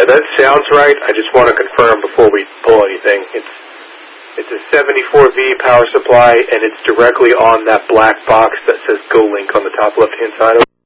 that sounds right. I just want to confirm before we pull anything. It's a 74V power supply, and it's directly on that black box that says Go Link on the top left-hand side of it.